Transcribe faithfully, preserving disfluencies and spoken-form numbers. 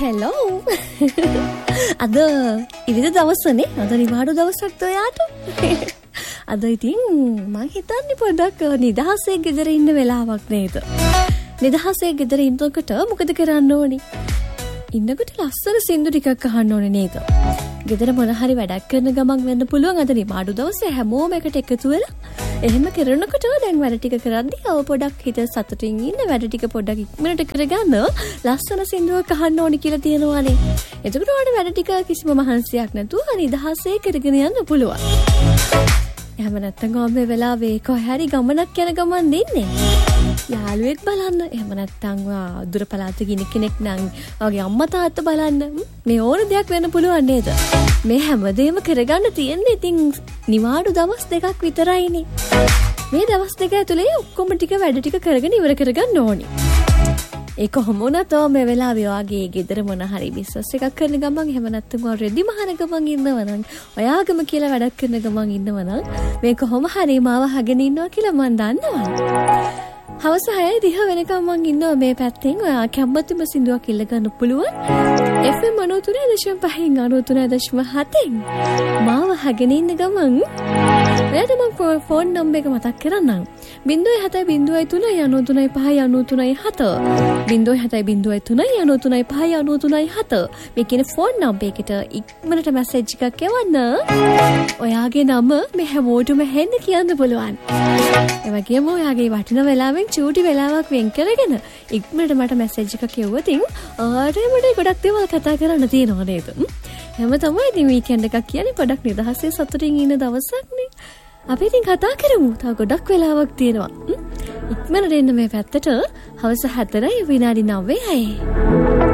Hello. අද ඉරිදා දවසනේ. අද නිවාඩු දවසක් ඔයාට. අද ඉතින් මම හිතන්නේ පොඩ්ඩක් නිදහසේ ගෙදර ඉන්න වෙලාවක් නේද? නිදහසේ ගෙදර ඉන්නකොට මොකද කරන්න ඕනි? ඉන්නකොට ලස්සන සින්දු ටිකක් අහන්න ඕනේ නේද? ගෙදර මොන හරි වැඩක් කරන ගමන් වෙන්න පුළුවන් අද නිවාඩු දවසේ හැමෝම එකට එකතු වෙලා එහෙම කරනකොට දැන් වැඩ ටික කරද්දී අව පොඩක් හිත සතුටින් ඉන්න වැඩ ටික පොඩක් ඉක්මනට කරගන්න ලස්සන සින්දුවක් අහන්න ඕනි කියලා තියෙනවානේ. එතකොට ඔයාලට වැඩ ටික කිසිම මහන්සියක් නැතුව නිදහසේ කරගෙන යන්න පුළුවන්. එහෙම නැත්නම් ඔබ මේ වෙලාවේ කොහේ හරි ගමනක් යන ගමන් ඉන්නේ. යාළුවෙක් බලන්න. එහෙම නැත්නම් දුර පළාතක ඉන්න කෙනෙක් නම් ඔයාගේ අම්මා තාත්තා බලන්න. මේ ඕන දෙයක් වෙන්න පුළුවන් නේද? මේ හැමදේම කරගන්න තියෙන්නේ ඉතින් නිවාඩු දවස් දෙකක් විතරයිනේ. මේ දවස් දෙක ඇතුලේ ඔක්කොම ටික වැඩ ටික කරගෙන ඉවර කරගන්න ඕනි. ඒ කොහොම වුණත් මේ වෙලාවේ ඔයාගේ ගෙදර මොන හරි බිස්නස් එකක් කරන ගමන් එහෙම නැත්නම් ඔයා රෙදි මහන ගමන් ඉන්නව නම් ඔයාගම කියලා වැඩක් කරන ගමන් ඉන්නව නම් මේ කොහොම හරි මාව අහගෙන ඉන්නවා කියලා මම දන්නවා. හවස හයයි දිහ වෙනකම් මං ඉන්නවා මේ පැත්තෙන්. ඔයා කැම්බතුම සින්දුවක් ඉල්ල ගන්න පුළුවන්. F M ninety three point five ninety three point seven මාව අහගෙන ඉන්න ගමන් ඔයාට මම ෆෝන් නම්බර් එක මතක් කරන්නම්. zero seven zero three ninety three five ninety three seven zero seven zero three ninety three five ninety three seven මේ කියන ෆෝන් නම්බර් එකට ඉක්මනට මැසේජ් එකක් එවන්න. ඔයාගේ නම මේ හැමෝටම හෙන්න කියන්න පුළුවන්. ඒ වගේම ඔයාගේ වටින වෙලාවෙන් චූටි වෙලාවක් වෙන් කරගෙන ඉක්මනට මට මැසේජ් එකක් එවුවොත් ආරෙමඩේ ගොඩක් දේවල් කතා කරන්න තියෙනවා නේද? හැම තමයි ඉතින් වීකෙන්ඩ් එකක් කියන්නේ ගොඩක් නිදහසේ සතුටින් ඉන්න දවසක්නේ. අපි ඉතින් කතා කරමු. තව ගොඩක් වෙලාවක් තියෙනවා. ඉක්මනට එන්න මේ පැත්තට. හවස හතරයි විනාඩි නවයයි.